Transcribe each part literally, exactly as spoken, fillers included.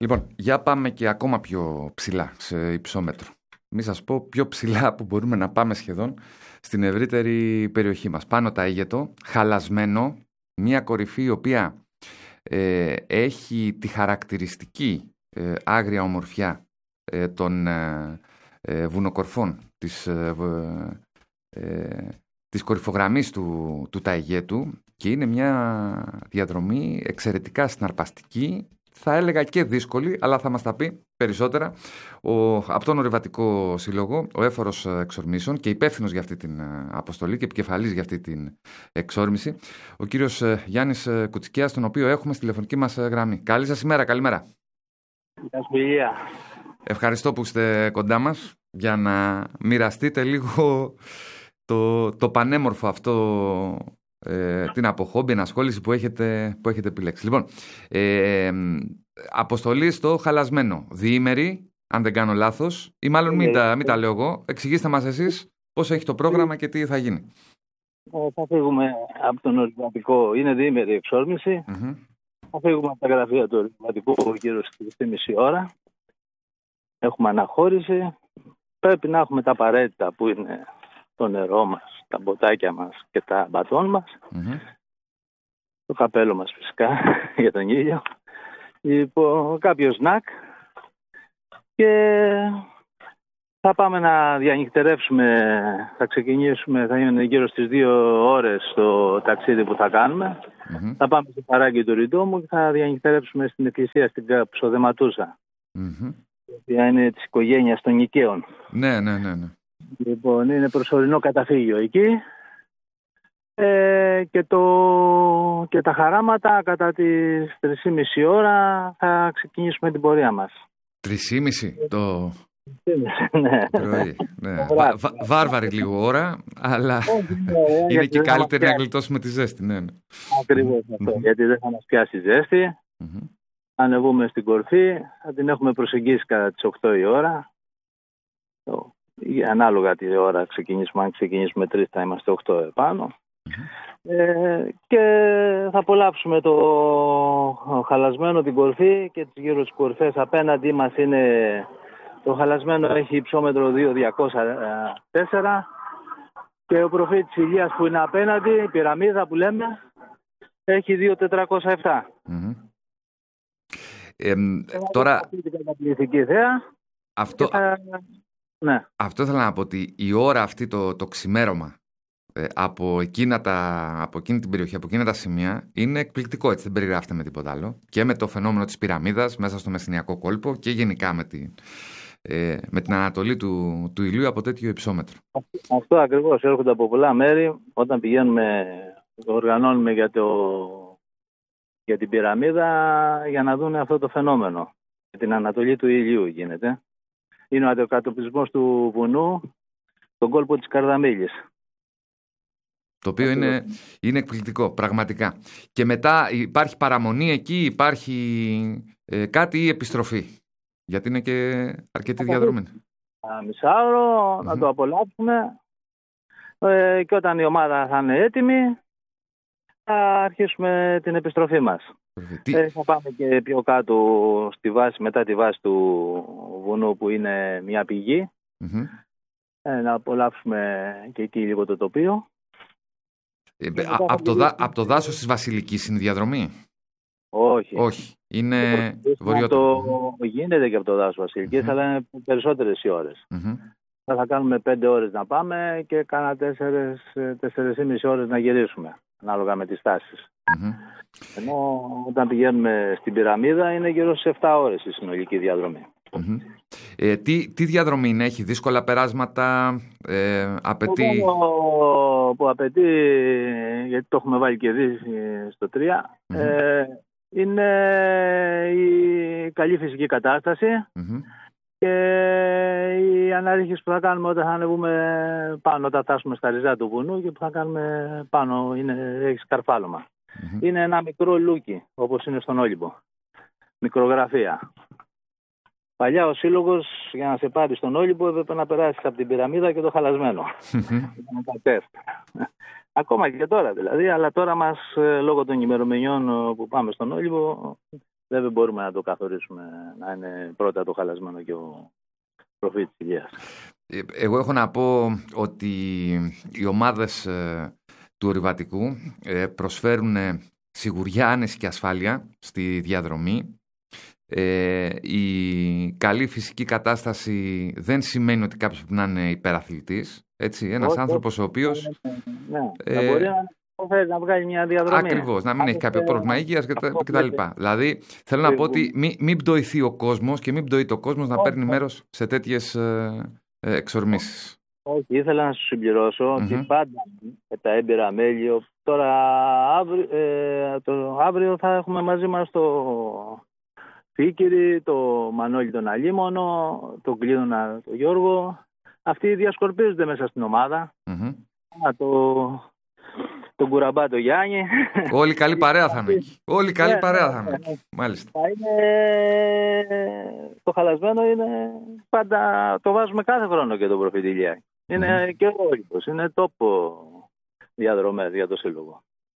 Λοιπόν, για πάμε και ακόμα πιο ψηλά σε υψόμετρο. Μη σας πω πιο ψηλά που μπορούμε να πάμε σχεδόν στην ευρύτερη περιοχή μας. Πάνω τα Αίγετο, Χαλασμένο, μια κορυφή η οποία ε, έχει τη χαρακτηριστική ε, άγρια ομορφιά ε, των ε, ε, βουνοκορφών της, ε, ε, της κορυφογραμμής του, του Ταιγέτου και είναι μια διαδρομή εξαιρετικά συναρπαστική, θα έλεγα και δύσκολη, αλλά θα μας τα πει περισσότερα ο, από τον Ορειβατικό Σύλλογο, ο Έφορος Εξορμήσεων και υπεύθυνος για αυτή την αποστολή και επικεφαλής για αυτή την εξόρμηση, ο κύριος Γιάννης Κουτσικιάς, τον οποίο έχουμε στη τηλεφωνική μας γραμμή. Καλή σας ημέρα, καλημέρα. Γεια σου, Ηλία. Ευχαριστώ που είστε κοντά μας για να μοιραστείτε λίγο το, το πανέμορφο αυτό, ε, την αποχόμπη, ενασχόληση που έχετε, που έχετε επιλέξει. Λοιπόν, ε, αποστολή στο Χαλασμένο, διήμερη, αν δεν κάνω λάθος, ή μάλλον μην τα, μην τα λέω εγώ. Εξηγήστε μας εσείς πώς έχει το πρόγραμμα και τι θα γίνει. Ε, θα φύγουμε από τον Ορειβατικό, είναι διήμερη εξόρμηση. Mm-hmm. Θα φύγουμε από τα γραφεία του Ορειβατικού γύρω στις τρεις και μισή ώρα. Έχουμε αναχώρηση. Πρέπει να έχουμε τα απαραίτητα που είναι το νερό μας, τα μποτάκια μας και τα μπατόν μας. Mm-hmm. Το καπέλο μας φυσικά για τον ήλιο. Λοιπόν, κάποιο σνακ και θα πάμε να διανυκτερεύσουμε, θα ξεκινήσουμε, θα είναι γύρω στις δύο ώρες το ταξίδι που θα κάνουμε. Mm-hmm. Θα πάμε στο παράγκι του Ρητόμου και θα διανυκτερεύσουμε στην εκκλησία στην Ψοδεματούσα. Mm-hmm. Η οποία είναι της οικογένειας των Νικαίων. Ναι, ναι, ναι, ναι. Λοιπόν, είναι προσωρινό καταφύγιο εκεί. Ε, και, το, και τα χαράματα κατά τις τρεις και μισή ώρα θα ξεκινήσουμε την πορεία μας. Τρεις και μισή το ναι. πρωί. Ναι. Βα, βα, βάρβαρη λίγο ώρα, αλλά ναι, είναι και καλύτερη να γλιτώσουμε τη ζέστη. Ναι, ναι. Ακριβώς αυτό, mm-hmm. γιατί δεν θα μας πιάσει ζέστη. Mm-hmm. Ανεβούμε στην κορφή, θα την έχουμε προσεγγίσει κατά τις οκτώ η ώρα. Ανάλογα τη ώρα ξεκινήσουμε, αν ξεκινήσουμε τρεις θα είμαστε οκτώ επάνω. Mm-hmm. Ε, και θα απολαύσουμε το Χαλασμένο, την κορφή και τις γύρω τις κορφές. Απέναντί μας είναι το Χαλασμένο, έχει υψόμετρο δύο χιλιάδες διακόσια τέσσερα και ο προφήτης της Ηλίας που είναι απέναντι, η πυραμίδα που λέμε, έχει δύο χιλιάδες τετρακόσια επτά. Mm-hmm. Ε, τώρα την καταπληκτική θέα αυτό, θα... ναι. αυτό ήθελα να πω ότι η ώρα αυτή το, το ξημέρωμα ε, από, εκείνα τα, από εκείνη την περιοχή, από εκείνα τα σημεία είναι εκπληκτικό, έτσι δεν περιγράφεται με τίποτα άλλο, και με το φαινόμενο της πυραμίδας μέσα στο Μεσσηνιακό κόλπο και γενικά με την, ε, με την ανατολή του, του ηλίου από τέτοιο υψόμετρο. Αυτό, αυτό ακριβώς, έρχονται από πολλά μέρη όταν πηγαίνουμε, οργανώνουμε για το για την πυραμίδα για να δουν αυτό το φαινόμενο. Την ανατολή του ηλίου γίνεται. Είναι ο αντικατοπτρισμός του βουνού στον κόλπο της Καρδαμήλης. Το οποίο είναι, είναι εκπληκτικό, πραγματικά. Και μετά υπάρχει παραμονή εκεί, υπάρχει ε, κάτι ή επιστροφή. Γιατί είναι και αρκετή διαδρομή. Μισάωρο, mm-hmm. να το απολαύσουμε. Ε, και όταν η ομάδα θα είναι έτοιμη, θα αρχίσουμε την επιστροφή μας. Ε, θα πάμε και πιο κάτω στη βάση, μετά τη βάση του βουνού που είναι μια πηγή. Mm-hmm. Ε, να απολαύσουμε και εκεί λίγο το τοπίο. Ε, από το, δά, απ' το δάσος της Βασιλικής είναι η διαδρομή? Όχι. Όχι. Είναι βορειότερο. Το... Γίνεται και από το δάσος Βασιλικής, mm-hmm. αλλά είναι περισσότερες οι ώρες. Mm-hmm. Θα κάνουμε πέντε ώρες να πάμε και κάνα τέσσερις, τέσσερις και μισή ώρες να γυρίσουμε, ανάλογα με τις τάσεις. Mm-hmm. Ενώ όταν πηγαίνουμε στην πυραμίδα είναι γύρω στις επτά ώρες η συνολική διαδρομή. Mm-hmm. Ε, τι, τι διαδρομή είναι, έχει δύσκολα περάσματα, ε, απαιτεί... Το που απαιτεί, γιατί το έχουμε βάλει και δει στο τρία, mm-hmm. ε, είναι η καλή φυσική κατάσταση mm-hmm. και η αναρρίχηση που θα κάνουμε όταν θα ανεβούμε πάνω, όταν φτάσουμε στα ριζά του βουνού και που θα κάνουμε πάνω, είναι, έχει σκαρφάλωμα. Mm-hmm. Είναι ένα μικρό λούκι, όπως είναι στον Όλυμπο. Μικρογραφία. Παλιά ο σύλλογος για να σε πάρει στον Όλυμπο έπρεπε να περάσεις από την πυραμίδα και το Χαλασμένο. Mm-hmm. Ακόμα και τώρα δηλαδή, αλλά τώρα μας λόγω των ημερομηνιών που πάμε στον Όλυμπο δεν μπορούμε να το καθορίσουμε να είναι πρώτα το χαλασμένο και ο προφήτης Ηλίας. Εγώ έχω να πω ότι οι ομάδες του ορειβατικού προσφέρουν σιγουριά, άνεση και ασφάλεια στη διαδρομή. Ε, η καλή φυσική κατάσταση δεν σημαίνει ότι κάποιος πρέπει να είναι υπεραθλητής. Έτσι, ένας όχι, άνθρωπος ο οποίος ναι, ναι. Ε, να μπορεί να, να βγάλει μια διαδρομή. Ακριβώς, να μην Ά, έχει κάποιο ε, πρόβλημα υγείας κτλ. Δηλαδή, θέλω να πω ότι μην, μην πτωηθεί ο κόσμος και μην πτωείται ο κόσμος να παίρνει μέρος σε τέτοιες ε, ε, εξορμήσεις. Όχι, ήθελα να σου συμπληρώσω mm-hmm. ότι πάντα με τα έμπειρα μέλη. Τώρα αύριο, ε, το, αύριο θα έχουμε μαζί μας το Φίκυρη, το Μανώλη τον Αλίμονο, τον Κλείδωνα τον Γιώργο. Αυτοί διασκορπίζονται μέσα στην ομάδα. Mm-hmm. Το, τον Κουραμπά το Γιάννη. Όλοι καλή παρέα θα είναι. Όλοι καλή παρέα θα είναι. Μάλιστα. Θα είναι, το χαλασμένο είναι πάντα, το βάζουμε κάθε χρόνο και το προφήτη Ηλία. Είναι mm-hmm. και ο Όλυμπος, είναι τόπο διαδρομές για το σύλλογο.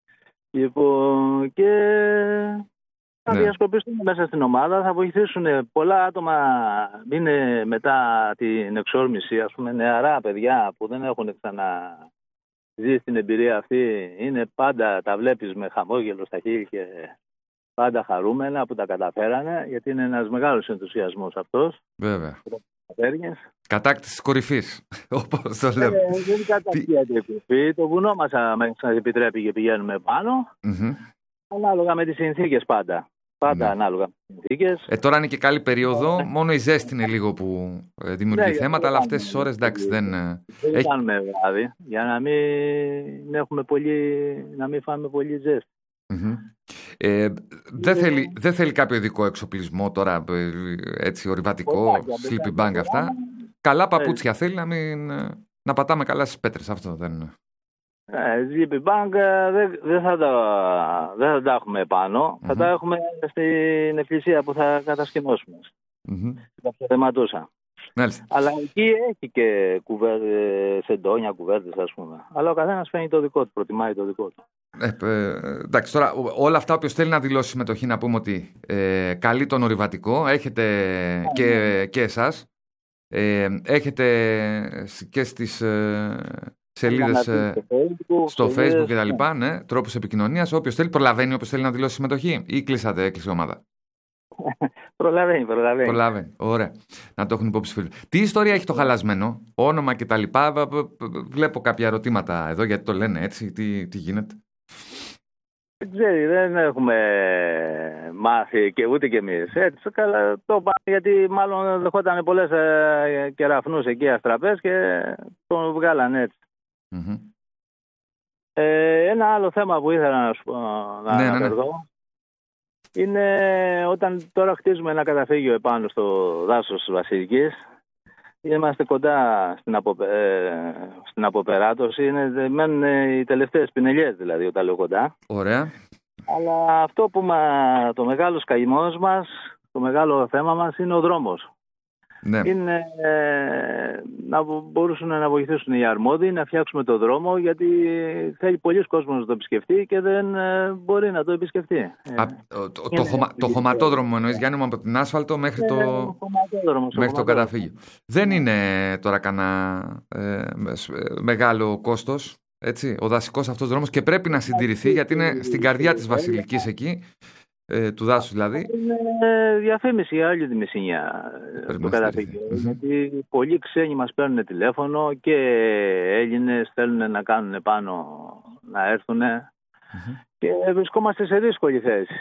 Λοιπόν, και θα ναι. διασκοπήσουν μέσα στην ομάδα, θα βοηθήσουν πολλά άτομα. Είναι μετά την εξόρμηση, ας πούμε, νεαρά παιδιά που δεν έχουν ξαναζήσει την εμπειρία αυτή. Είναι πάντα, τα βλέπεις με χαμόγελο στα χείλη και πάντα χαρούμενα που τα καταφέρανε, γιατί είναι ένας μεγάλος ενθουσιασμός αυτός. Βέβαια. Κατάκτηση κορυφής, όπως το λέμε. Ε, δεν κατάκτηση κορυφή. Το βουνό μας επιτρέπει και πηγαίνουμε πάνω. Mm-hmm. Ανάλογα με τις συνθήκες πάντα. Πάντα ναι. ανάλογα με τις συνθήκες. Ε, τώρα είναι και καλή περίοδο. Ναι. Μόνο η ζέστη είναι λίγο που δημιουργεί ναι, θέματα, αλλά αυτές τις ώρες εντάξει δεν. Δεν έχει... κάνουμε βράδυ για να μην, έχουμε πολύ, να μην φάμε πολύ ζέστη. Mm-hmm. Ε, δεν, θέλει, δεν θέλει κάποιο ειδικό εξοπλισμό τώρα, έτσι, ορειβατικό, sleeping bag αυτά. Καλά παπούτσια θέλει να, μην, να πατάμε καλά στις πέτρες, αυτό δεν είναι. Ε, sleeping bag δεν, δεν, θα τα, δεν θα τα έχουμε πάνω, mm-hmm. θα τα έχουμε στην εκκλησία που θα κατασκηνώσουμε. Mm-hmm. Θα θεματούσα. Αλλά εκεί έχει και κουβέρ, σεντόνια, κουβέρτες, ας πούμε. Αλλά ο καθένας φαίνει το δικό του, προτιμάει το δικό του. Ε, ε, εντάξει, τώρα όλα αυτά, όποιος θέλει να δηλώσει συμμετοχή, να πούμε ότι ε, καλεί τον ορειβατικό, έχετε yeah, και, yeah. και εσάς, ε, έχετε και στις ε, σελίδες ε, Facebook, στο Facebook και τα λοιπά, ναι, τρόπους επικοινωνίας. Όποιος θέλει, προλαβαίνει, όποιος θέλει να δηλώσει συμμετοχή, ή κλείσατε, έκλεισε η ομάδα. Προλαβαίνει, προλαβαίνει. Προλαβαίνει. Ωραία. Να το έχουν υπόψη φίλοι. Τι ιστορία έχει το χαλασμένο, όνομα και τα λοιπά. Βλέπω κάποια ερωτήματα εδώ γιατί το λένε έτσι. Τι, τι γίνεται. Δεν ξέρει, δεν έχουμε μάθει και ούτε κι εμείς. Έτσι, καλά, το είπα γιατί μάλλον δεχόταν πολλές ε, κεραφνούς εκεί αστραπές και τον βγάλανε έτσι. Mm-hmm. Ε, ένα άλλο θέμα που ήθελα να σου πω, να ναι, αναφερθώ. Ναι, ναι. Είναι όταν τώρα χτίζουμε ένα καταφύγιο επάνω στο δάσος της Βασιλικής. Είμαστε κοντά στην, απο, ε, στην αποπεράτωση. Είναι μένουν οι τελευταίες πινελιές, δηλαδή, όταν λέω κοντά. Ωραία. Αλλά αυτό που μα, το μεγάλο καημός μας, το μεγάλο θέμα μας είναι ο δρόμος. Ναι. Είναι ε, να μπορούσαν να βοηθήσουν οι αρμόδιοι να φτιάξουμε το δρόμο, γιατί θέλει πολλοί κόσμος να το επισκεφτεί και δεν ε, μπορεί να το επισκεφτεί. Α, το, το, το, χωμα, το χωματόδρομο εννοείς, Γιάννη, από την άσφαλτο μέχρι το, το, μέχρι το καταφύγιο. Δεν είναι τώρα κανένα ε, μεγάλο κόστος, έτσι, ο δασικός αυτός δρόμος, και πρέπει να συντηρηθεί γιατί είναι στην καρδιά της Βασιλικής εκεί. Ε, του δάσους δηλαδή. Είναι διαφήμιση για όλη τη Μεσσηνία το καταφύγιο. Mm-hmm. Γιατί πολλοί ξένοι μας παίρνουν τηλέφωνο και Έλληνες θέλουν να κάνουν πάνω, να έρθουν mm-hmm. και βρισκόμαστε σε δύσκολη θέση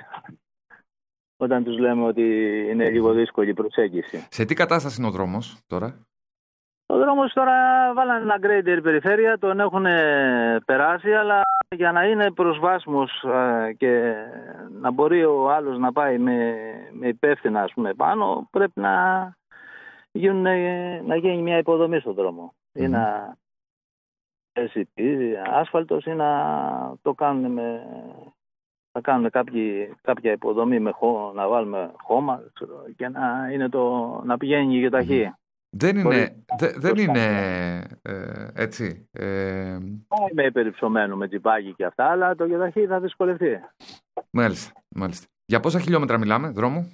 όταν τους λέμε ότι είναι λίγο δύσκολη η προσέγγιση. Σε τι κατάσταση είναι ο δρόμος τώρα? Ο δρόμος τώρα βάλανε ένα grader περιφέρεια, τον έχουν περάσει, αλλά για να είναι προσβάσιμος και να μπορεί ο άλλος να πάει με, με υπεύθυνα, ας πούμε, πάνω, πρέπει να, γίνουν, να γίνει μια υποδομή στον δρόμο. Mm-hmm. Ή να άσφαλτος ή να το κάνουν με... Θα κάνουμε κάποιοι, κάποια υποδομή με χώ, να βάλουμε χώμα και να, είναι το, να πηγαίνει η γεταχή. Mm-hmm. Δεν είναι, δε, δεν είναι ε, έτσι. Ε... Είμαι υπερυψωμένο με τζιπάκι και αυτά, αλλά το γεταχή θα δυσκολευτεί. Μάλιστα, μάλιστα. Για πόσα χιλιόμετρα μιλάμε, δρόμου?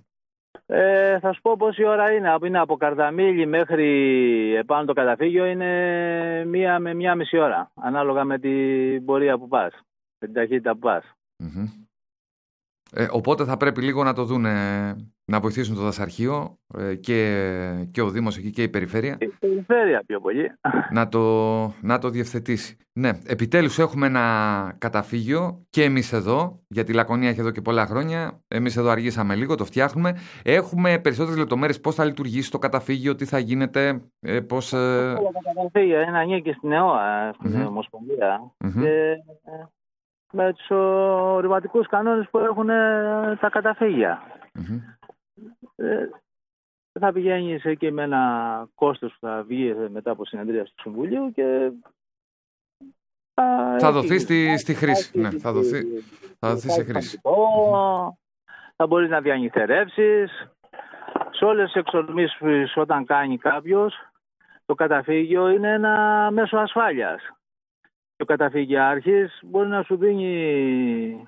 Ε, θα σου πω πόση ώρα είναι. Είναι από Καρταμίλη μέχρι επάνω το καταφύγιο, είναι μία με μία μισή ώρα. Ανάλογα με την πορεία που πας, με την ταχύτητα που πας. Mm-hmm. Ε, οπότε θα πρέπει λίγο να το δουν, να βοηθήσουν το δασαρχείο ε, και, και ο Δήμος εκεί και η περιφέρεια. Η περιφέρεια πιο πολύ. Να το, να το διευθετήσει. Ναι, επιτέλους έχουμε ένα καταφύγιο και εμείς εδώ, γιατί η Λακωνία έχει εδώ και πολλά χρόνια. Εμείς εδώ αργήσαμε λίγο, το φτιάχνουμε. Έχουμε περισσότερες λεπτομέρειες πώς θα λειτουργήσει το καταφύγιο, τι θα γίνεται, ε, πώς... Ε... Το καταφύγιο είναι ανήκει στην ΕΟΑ, στην mm-hmm. Ομοσπονδία. Mm-hmm. Και με τους ορειβατικούς κανόνες που έχουν τα καταφύγια. Mm-hmm. Ε, θα πηγαίνεις εκεί με ένα κόστος που θα βγει μετά από συνεδρίαση του Συμβουλίου και θα, θα δοθεί στη, στη χρήση. Ναι, θα δοθεί, θα δοθεί σε χρήση. Mm-hmm. Θα μπορείς να διανυκτερεύσεις. Σε όλες τις εξορμήσεις όταν κάνει κάποιος, το καταφύγιο είναι ένα μέσο ασφάλειας. Ο καταφυγιάρχης μπορεί να σου δίνει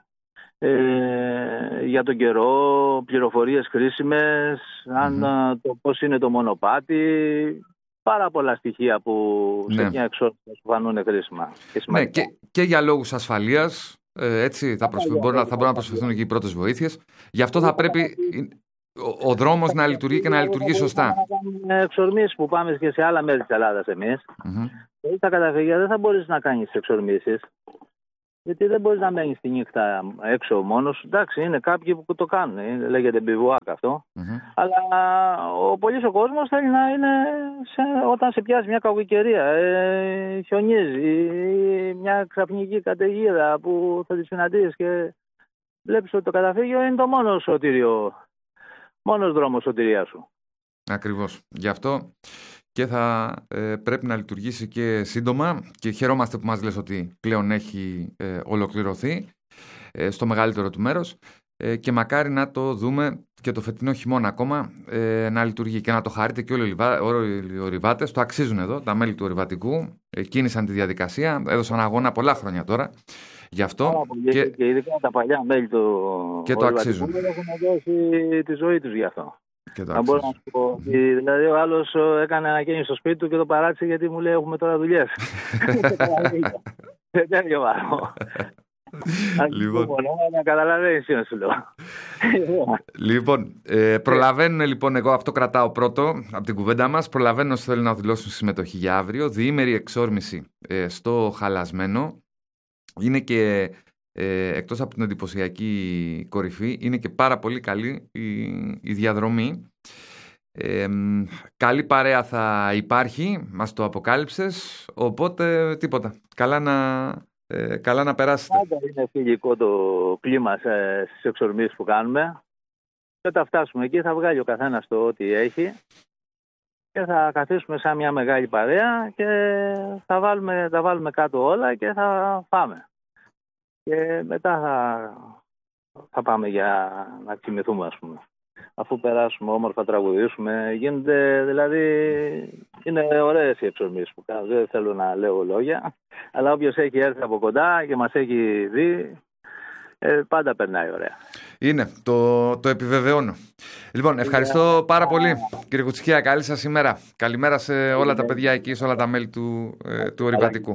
ε, για τον καιρό πληροφορίες χρήσιμες, mm-hmm. αν το πώς είναι το μονοπάτι, πάρα πολλά στοιχεία που ναι. σε μια εξόρμηση σου φανούν χρήσιμα. Και, ναι, και, και για λόγους ασφαλείας, ε, έτσι θα, προσφε... μπορεί να, θα μπορούν να προσφερθούν και οι πρώτες βοήθειες. Γι' αυτό θα πρέπει ο, ο δρόμος να λειτουργεί και να λειτουργεί σωστά. Εξορμήσεις που πάμε και σε άλλα μέρη της Ελλάδας εμείς. Mm-hmm. Τα καταφύγια δεν θα μπορείς να κάνεις εξορμήσεις, γιατί δεν μπορείς να μένεις τη νύχτα έξω μόνος. Εντάξει, είναι κάποιοι που το κάνουν, είναι, λέγεται μπιβουάκ αυτό. Mm-hmm. Αλλά ο πολύς ο κόσμος θέλει να είναι σε, όταν σε πιάσει μια κακοκαιρία, ε, χιονίζει, μια ξαφνική καταιγίδα που θα τη συναντήσεις και βλέπεις ότι το καταφύγιο είναι το μόνο σωτήριο, μόνος δρόμος σωτηρίας σου. Ακριβώς. Γι' αυτό και θα ε, πρέπει να λειτουργήσει και σύντομα και χαιρόμαστε που μας λες ότι πλέον έχει ε, ολοκληρωθεί ε, στο μεγαλύτερο του μέρος ε, και μακάρι να το δούμε και το φετινό χειμώνα ακόμα ε, να λειτουργεί και να το χαρείτε και όλοι οι ορειβάτες. Το αξίζουν εδώ, τα μέλη του ορειβατικού ε, κίνησαν τη διαδικασία, έδωσαν αγώνα πολλά χρόνια τώρα. Γι' αυτό και, και ειδικά τα παλιά μέλη του και το αξίζουν. Έχουν δώσει τη ζωή τους γι' αυτό. Να μπορώ να σου πω. Δηλαδή, ο άλλος έκανε ανακαίνιση στο σπίτι του και το παράτησε γιατί μου λέει: έχουμε τώρα δουλειές. Σε τέτοιο βάρο. Λοιπόν, να καταλαβαίνεις τι να σου λέω. Λοιπόν, ε, προλαβαίνουν λοιπόν, εγώ αυτό κρατάω πρώτο από την κουβέντα μας. Προλαβαίνουν όσοι θέλουν να δηλώσουν συμμετοχή για αύριο. Διήμερη εξόρμηση ε, στο Χαλασμένο. Είναι και Ε, εκτός από την εντυπωσιακή κορυφή, είναι και πάρα πολύ καλή η, η διαδρομή. Ε, καλή παρέα θα υπάρχει, μας το αποκάλυψες, οπότε τίποτα. Καλά να, ε, καλά να περάσετε. Πάντα είναι φιλικό το κλίμα σε, στις εξορμήσεις που κάνουμε. Και όταν φτάσουμε εκεί θα βγάλει ο καθένας το ό,τι έχει και θα καθίσουμε σαν μια μεγάλη παρέα και θα βάλουμε, θα βάλουμε κάτω όλα και θα πάμε. Και μετά θα, θα πάμε για να κοιμηθούμε, ας πούμε. Αφού περάσουμε όμορφα, τραγουδήσουμε, γίνονται, δηλαδή, είναι ωραίες οι εξορμήσεις που κάνω. Δεν θέλω να λέω λόγια, αλλά όποιος έχει έρθει από κοντά και μας έχει δει, ε, πάντα περνάει ωραία. Είναι, το, το επιβεβαιώνω. Λοιπόν, ευχαριστώ πάρα πολύ, κύριε Κουτσικία. Καλή σας ημέρα. Καλημέρα σε όλα τα παιδιά εκεί, σε όλα τα μέλη του, ε, του ορειβατικού.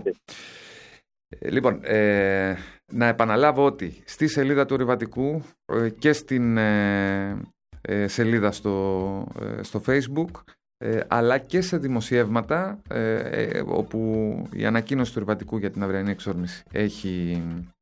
Λοιπόν, ε, να επαναλάβω ότι στη σελίδα του ορειβατικού ε, και στην ε, ε, σελίδα στο, ε, στο Facebook ε, αλλά και σε δημοσιεύματα ε, ε, όπου η ανακοίνωση του ορειβατικού για την αυριανή εξόρμηση έχει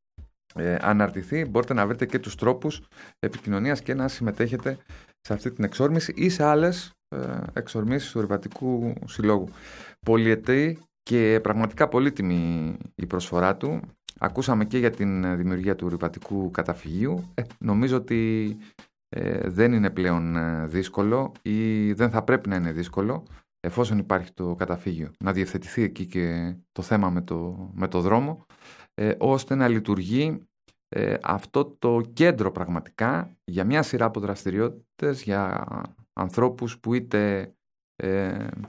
ε, αναρτηθεί. Μπορείτε να βρείτε και τους τρόπους επικοινωνίας και να συμμετέχετε σε αυτή την εξόρμηση ή σε άλλες ε, εξορμήσεις του Ορειβατικού Συλλόγου. Πολυετή και πραγματικά πολύτιμη η προσφορά του. Ακούσαμε και για την δημιουργία του ορειβατικού καταφυγίου. Ε, νομίζω ότι ε, δεν είναι πλέον δύσκολο ή δεν θα πρέπει να είναι δύσκολο, εφόσον υπάρχει το καταφύγιο, να διευθετηθεί εκεί και το θέμα με το, με το δρόμο, ε, ώστε να λειτουργεί ε, αυτό το κέντρο πραγματικά για μια σειρά από δραστηριότητες, για ανθρώπους που είτε ε,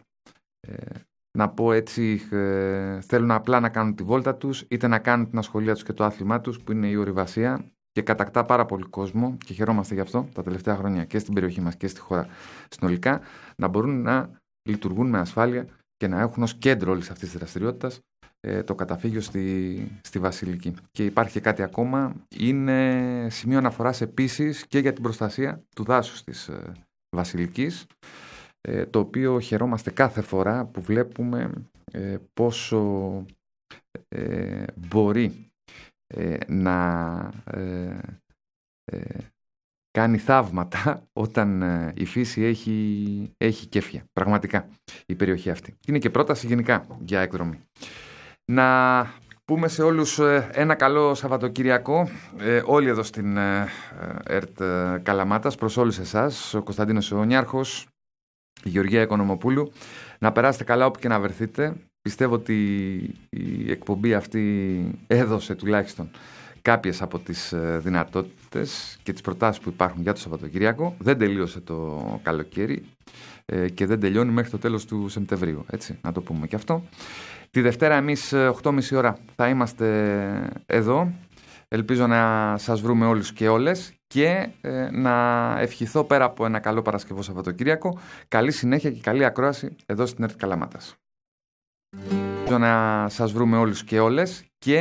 ε, να πω έτσι, ε, θέλουν απλά να κάνουν τη βόλτα τους, είτε να κάνουν την ασχολία τους και το άθλημά τους, που είναι η ορειβασία, και κατακτά πάρα πολύ κόσμο και χαιρόμαστε γι' αυτό τα τελευταία χρόνια και στην περιοχή μας και στη χώρα συνολικά, να μπορούν να λειτουργούν με ασφάλεια και να έχουν ως κέντρο όλης αυτής της δραστηριότητας ε, το καταφύγιο στη, στη Βασιλική. Και υπάρχει και κάτι ακόμα, είναι σημείο αναφοράς επίσης και για την προστασία του δάσους της ε, Βασιλικής, ε, το οποίο χαιρόμαστε κάθε φορά που βλέπουμε ε, πόσο ε, μπορεί ε, να ε, ε, κάνει θαύματα όταν ε, η φύση έχει, έχει κέφια. Πραγματικά η περιοχή αυτή. Είναι και πρόταση γενικά για εκδρομή. Να πούμε σε όλους ε, ένα καλό Σαββατοκυριακό. Ε, όλοι εδώ στην ε, ΕΡΤ ε, Καλαμάτας, προς όλους εσάς, ο Κωνσταντίνος Ονιάρχος, η Γεωργία Οικονομοπούλου. Να περάσετε καλά όπου και να βρεθείτε. Πιστεύω ότι η εκπομπή αυτή έδωσε τουλάχιστον κάποιες από τις δυνατότητες και τις προτάσεις που υπάρχουν για το Σαββατοκυριακό. Δεν τελείωσε το καλοκαίρι και δεν τελειώνει μέχρι το τέλος του Σεπτεμβρίου. Έτσι, να το πούμε και αυτό. Τη Δευτέρα εμείς οκτώ και μισή ώρα θα είμαστε εδώ. Ελπίζω να σας βρούμε όλους και όλες και ε, να ευχηθώ πέρα από ένα καλό Παρασκευό Σαββατοκύριακο, καλή συνέχεια και καλή ακρόαση εδώ στην ΕΡΤ Καλαμάτας. Ελπίζω να σας βρούμε όλους και όλες και